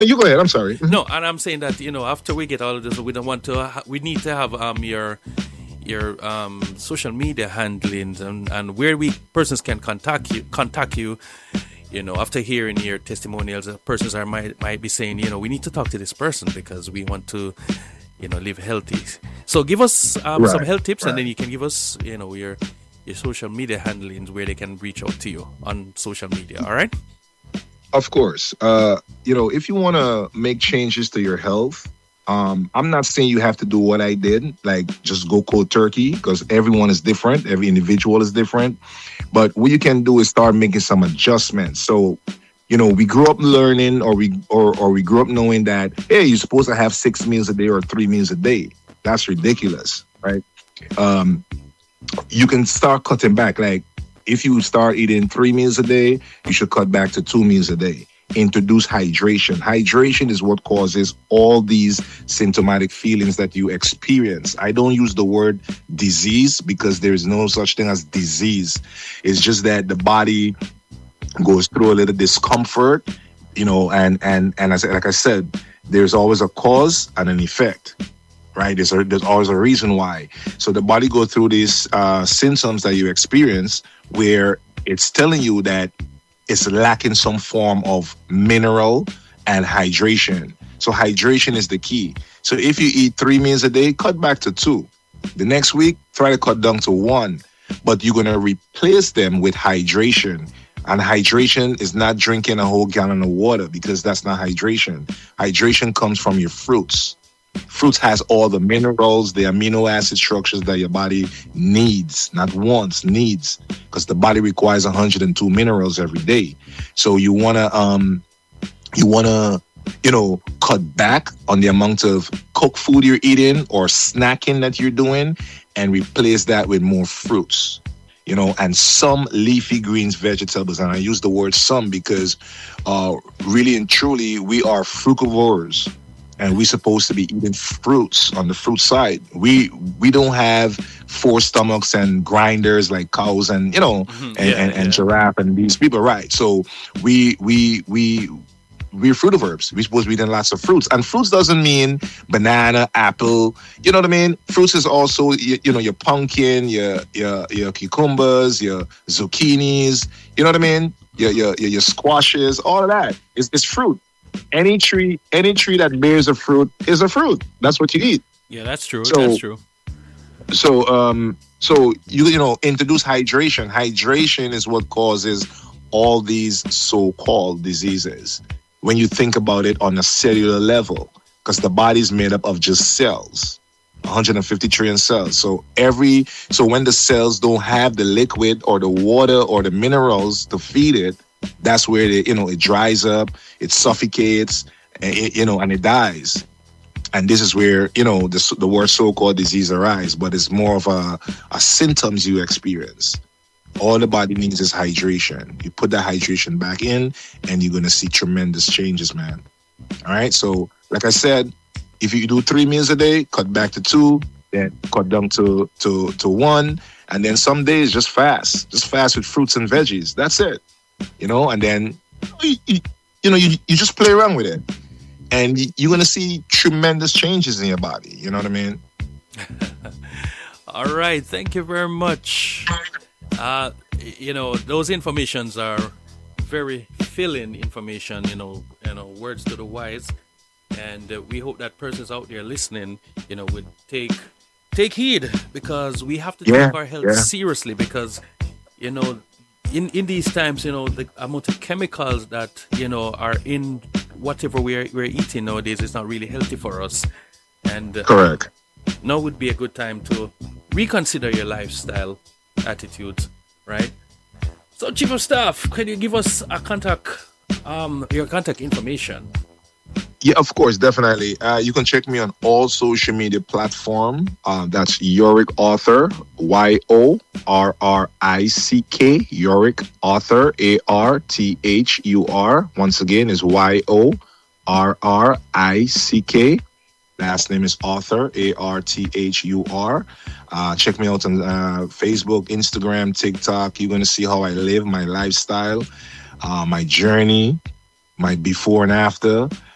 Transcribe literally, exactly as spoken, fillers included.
You go ahead. I'm sorry. Mhm. No, and I'm saying that you know after we get all of this, we don't want to. Ha- we need to have um your your um social media handlings and, and where we persons can contact you contact you. You know, after hearing your testimonials, uh, persons are might might be saying, you know, we need to talk to this person because we want to, you know, live healthy. So give us um, some Right. health tips, and Right. then you can give us, you know, your your social media handlings where they can reach out to you on social media. All right. Of course. Uh, you know, if you want to make changes to your health, um, I'm not saying you have to do what I did, like just go cold turkey, because everyone is different. Every individual is different. But what you can do is start making some adjustments. So, you know, we grew up learning, or we or or we grew up knowing that, hey, you're supposed to have six meals a day or three meals a day. That's ridiculous, right? Um, you can start cutting back. Like if you start eating three meals a day, you should cut back to two meals a day. Introduce hydration. Hydration is what causes all these symptomatic feelings that you experience. I don't use the word disease because there is no such thing as disease. It's just that the body goes through a little discomfort, you know, and and and as like I said, there's always a cause and an effect. Right, there's, a, there's always a reason why. So the body go through these uh, symptoms that you experience, where it's telling you that it's lacking some form of mineral and hydration. So hydration is the key. So if you eat three meals a day, cut back to two. The next week, try to cut down to one. But you're gonna replace them with hydration. And hydration is not drinking a whole gallon of water, because that's not hydration. Hydration comes from your fruits. Fruits has all the minerals, the amino acid structures that your body needs, not wants, needs, because the body requires one hundred two minerals every day. So you wanna, um, you wanna, you know, cut back on the amount of cooked food you're eating or snacking that you're doing, and replace that with more fruits. You know, and some leafy greens, vegetables, and I use the word some because, uh, really and truly, we are frugivores. And we're supposed to be eating fruits on the fruit side. We we don't have four stomachs and grinders like cows and you know Mhm. and, Yeah, and, and yeah. giraffe and these people, right? So we we we we're fruitivorous. We're supposed to be eating lots of fruits, and fruits doesn't mean banana, apple. You know what I mean? Fruits is also you, you know your pumpkin, your your your cucumbers, your zucchinis. You know what I mean? Your your your, your squashes, all of that is is fruit. Any tree, any tree that bears a fruit is a fruit. That's what you eat. Yeah, that's true. That's So, true. so, um, so you you know, introduce hydration. Hydration is what causes all these so-called diseases. When you think about it on a cellular level, because the body's made up of just cells, one hundred fifty trillion cells. So every, so when the cells don't have the liquid or the water or the minerals to feed it, that's where it, you know, it dries up, it suffocates, and it, you know, and it dies. And this is where, you know, the, the word so-called disease arise, but it's more of a, a symptoms you experience. All the body needs is hydration. You put that hydration back in, and you're going to see tremendous changes, man. All right. So, like I said, if you do three meals a day, cut back to two, then cut down to, to, to one. And then some days just fast, just fast with fruits and veggies. That's it. You know, and then, you, you, you know, you, you just play around with it. And you- you're going to see tremendous changes in your body. You know what I mean? All right. Thank you very much. Uh, you know, those informations are very filling information. You know, you know, words to the wise, and uh, we hope that persons out there listening, you know, would take take heed, because we have to Yeah, take our health yeah. seriously. Because, you know, in in these times, you know, the amount of chemicals that you know are in whatever we're we're eating nowadays is not really healthy for us, and uh, Correct. now would be a good time to reconsider your lifestyle attitudes, right? So, Chief of Staff, can you give us a contact, um, your contact information? Yeah, of course, definitely. Uh, you can check me on all social media platform. Uh, that's Yorick Author, Y O R R I C K, Yorick Author, A R T H U R. Once again, is Y O R R I C K. Last name is Author, A R T H U R. Uh, check me out on uh, Facebook, Instagram, TikTok. You're going to see how I live, my lifestyle, uh, my journey, my before and after.